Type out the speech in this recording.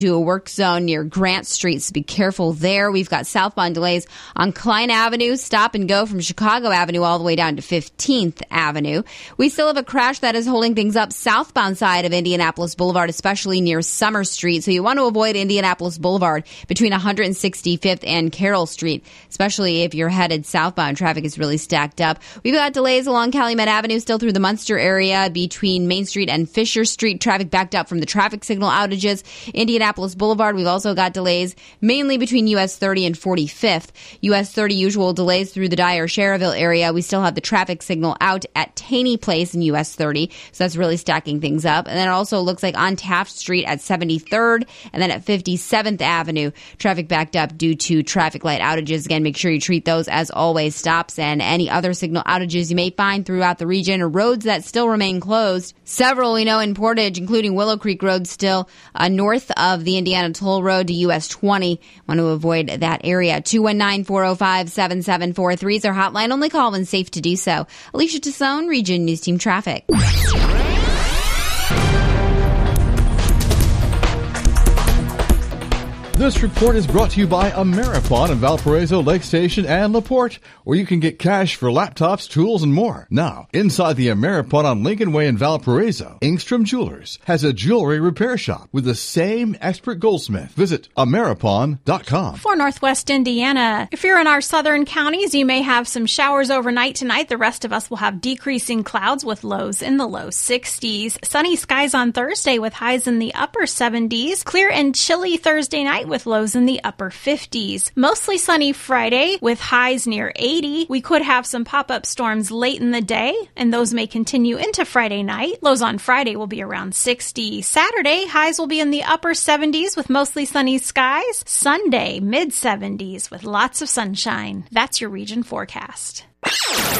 to a work zone near Grant Street, so be careful there. We've got southbound delays on Klein Avenue, stop and go from Chicago Avenue all the way down to 15th Avenue. We still have a crash that is holding things up southbound side of Indianapolis Boulevard, especially near Summer Street. So you want to avoid Indianapolis Boulevard between 165th and Carroll Street, especially if you're headed southbound. Traffic is really stacked up. We've got delays along Calumet Avenue, still through the Munster area between Main Street and Fisher Street. Traffic backed up from the traffic signal outages. Indianapolis Boulevard, we've also got delays mainly between US 30 and 45th. US 30 usual delays through the Dyer-Sherrville area. We still have the traffic signal out at Taney Place in US 30, so that's really stacking things up. And then it also looks like on Taft Street at 73rd and then at 57th Avenue, traffic backed up due to traffic light outages. Again, make sure you treat those as always stops, and any other signal outages you may find throughout the region or roads that still remain closed. Several we know in Portage, including Willow Creek Road, still north of the Indiana Toll Road to US 20. Want to avoid that area. 219-405-7743 is our hotline. Only call when safe to do so. Alicia Tassone, Region News Team Traffic. This report is brought to you by Ameripon in Valparaiso, Lake Station, and LaPorte, where you can get cash for laptops, tools, and more. Now, inside the Ameripon on Lincoln Way in Valparaiso, Engstrom Jewelers has a jewelry repair shop with the same expert goldsmith. Visit Ameripon.com. For Northwest Indiana, if you're in our southern counties, you may have some showers overnight tonight. The rest of us will have decreasing clouds with lows in the low 60s. Sunny skies on Thursday with highs in the upper 70s. Clear and chilly Thursday night with lows in the upper 50s. Mostly sunny Friday with highs near 80. We could have some pop-up storms late in the day, and those may continue into Friday night. Lows on Friday will be around 60. Saturday, highs will be in the upper 70s with mostly sunny skies. Sunday, mid 70s with lots of sunshine. That's your region forecast.